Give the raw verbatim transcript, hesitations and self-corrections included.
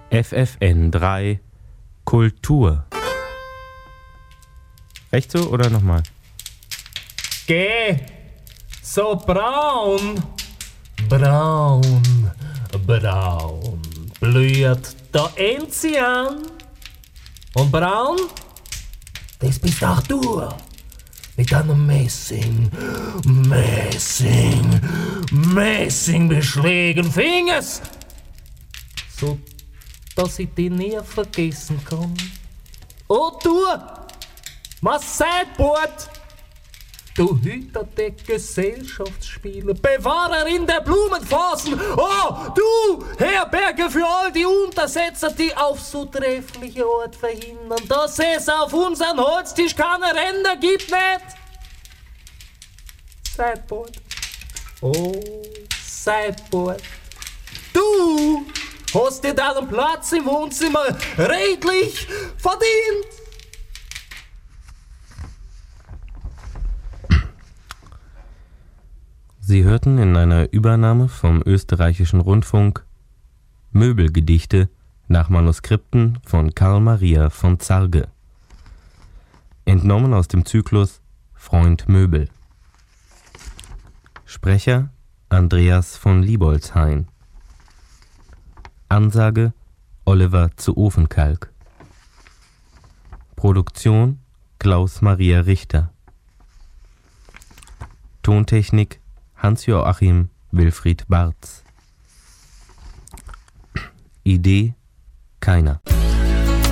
F F N drei Kultur. Recht so oder nochmal? Geh! So braun! Braun, braun, blüht der Enzian. Und braun, das bist auch du. Mit einem Messing, Messing, Messing beschlägen Fingers. So, dass ich dich nie vergessen kann. Oh du, Masseibord, du Hüter der Gesellschaftsspiele, Bewahrerin der Blumenphasen, oh du, Herberge für all die Untersetzer, die auf so treffliche Art verhindern, dass es auf unseren Holztisch keine Ränder gibt, nicht? Sideboard, oh Sideboard, du hast dir deinen Platz im Wohnzimmer redlich verdient. Sie hörten in einer Übernahme vom österreichischen Rundfunk Möbelgedichte nach Manuskripten von Karl Maria von Zarge. Entnommen aus dem Zyklus Freund Möbel. Sprecher Andreas von Liebolzhain. Ansage Oliver zu Ofenkalk. Produktion Klaus Maria Richter. Tontechnik Hans-Joachim Wilfried Barz. Idee keiner.